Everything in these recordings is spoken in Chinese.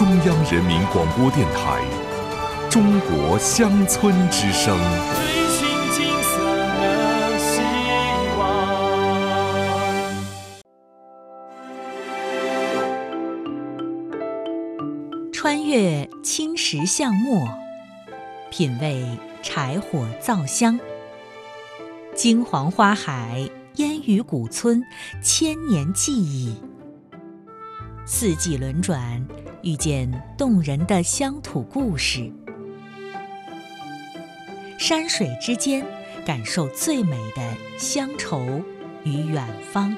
中央人民广播电台《中国乡村之声》。 追寻金色的希望。 穿越青石巷陌，品味柴火灶香。金黄花海，烟雨古村，千年记忆。四季轮转，遇见动人的乡土故事。山水之间，感受最美的乡愁与远方。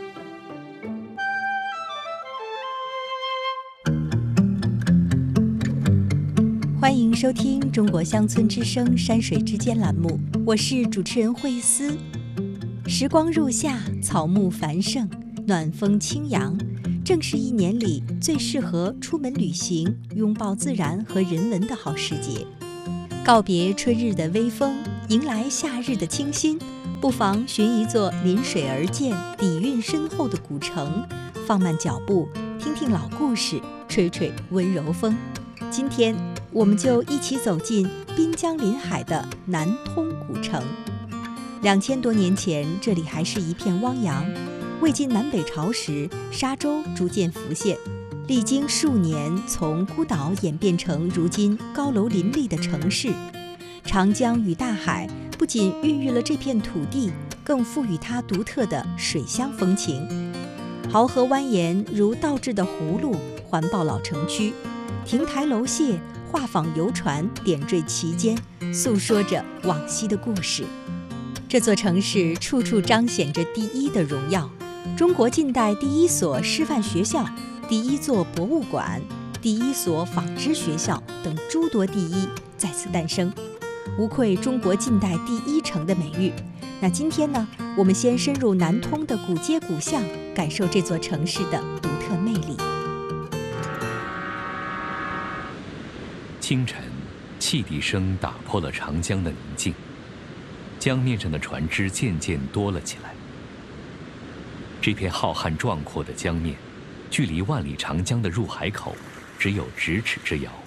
欢迎收听《中国乡村之声·山水之间》栏目，我是主持人慧思。时光入夏，草木繁盛，暖风轻扬，正是一年里最适合出门旅行、拥抱自然和人文的好时节。告别春日的微风，迎来夏日的清新，不妨寻一座临水而建、底蕴深厚的古城，放慢脚步，听听老故事，吹吹温柔风。今天我们就一起走进滨江临海的南通古城。2000多年前，这里还是一片汪洋。魏晋南北朝时，沙洲逐渐浮现，历经数年，从孤岛演变成如今高楼林立的城市。长江与大海不仅孕育了这片土地，更赋予它独特的水乡风情。濠河蜿蜒如倒置的葫芦，环抱老城区。亭台楼榭、画舫游船点缀其间，诉说着往昔的故事。这座城市处处彰显着第一的荣耀，中国近代第一所师范学校、第一座博物馆、第一所纺织学校等诸多第一再次诞生，无愧中国近代第一城的美誉。那今天呢，我们先深入南通的古街古巷，感受这座城市的独特魅力。 清晨，汽笛声打破了长江的宁静，江面上的船只渐渐多了起来。这片浩瀚壮阔的江面，距离万里长江的入海口只有咫尺之遥。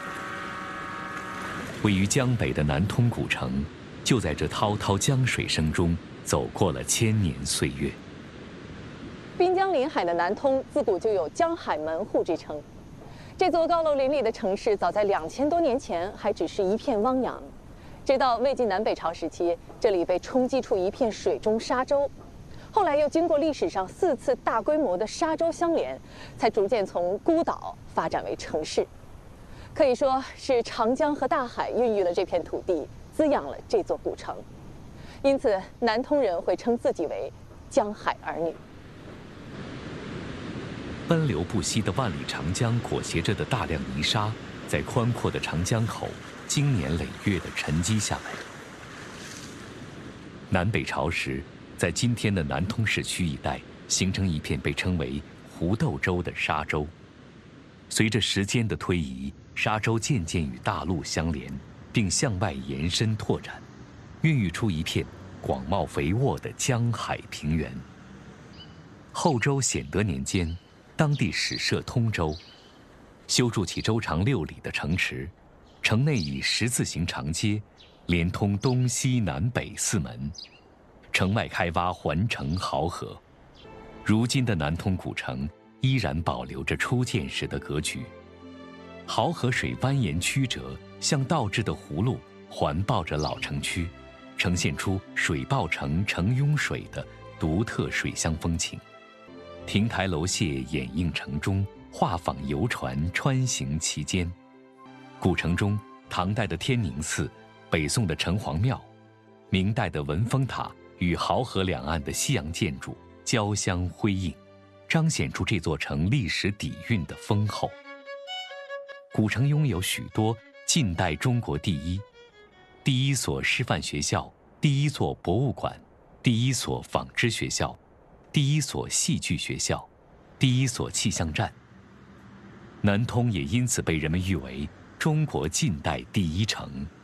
位于江北的南通古城，就在这滔滔江水声中走过了千年岁月。 滨江临海的南通，自古就有江海门户之称。这座高楼林立的城市，早在2000多年前还只是一片汪洋，直到魏晋南北朝时期，这里被冲击出一片水中沙洲，后来又经过历史上4次大规模的沙洲相连，才逐渐从孤岛发展为城市。可以说是长江和大海孕育了这片土地，滋养了这座古城。因此，南通人会称自己为江海儿女。 奔流不息的万里长江裹挟着的大量泥沙，在宽阔的长江口经年累月地沉积下来。南北朝时，在今天的南通市区一带，形成一片被称为湖豆洲的沙洲。随着时间的推移，沙洲渐渐与大陆相连，并向外延伸拓展，孕育出一片广袤肥沃的江海平原。后周显德年间，当地始设通州，修筑起周长6里的城池，城内以十字形长街连通东西南北4门，城外开挖环城濠河。如今的南通古城依然保留着初建时的格局，濠河水蜿蜒曲折，像倒置的葫芦环抱着老城区，呈现出水抱城城拥水的独特水乡风情。亭台楼榭掩映城中，画舫游船穿行其间。古城中，唐代的天宁寺、北宋的城隍庙、明代的文峰塔与濠河两岸的西洋建筑交相辉映，彰显出这座城历史底蕴的丰厚。古城拥有许多近代中国第一所师范学校、第一座博物馆、第一所纺织学校、第一所戏剧学校、第一所气象站。南通也因此被人们誉为中国近代第一城。